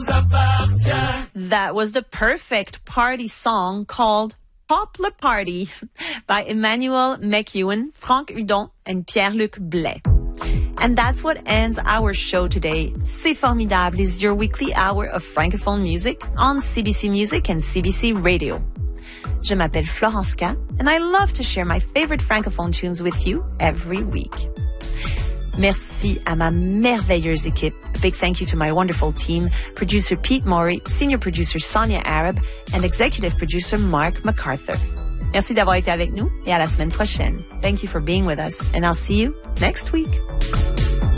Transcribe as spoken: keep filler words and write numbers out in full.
nous appartient. That was the perfect party song called Pop le Party by Emmanuel McEwen, Franck Hudon, and Pierre-Luc Blais. And that's what ends our show today. C'est Formidable is your weekly hour of Francophone music on C B C Music and C B C Radio. Je m'appelle Florence K, and I love to share my favorite Francophone tunes with you every week. Merci à ma merveilleuse équipe. A big thank you to my wonderful team, producer Pete Morey, senior producer Sonia Arab, and executive producer Mark MacArthur. Merci d'avoir été avec nous et à la semaine prochaine. Thank you for being with us, and I'll see you next week.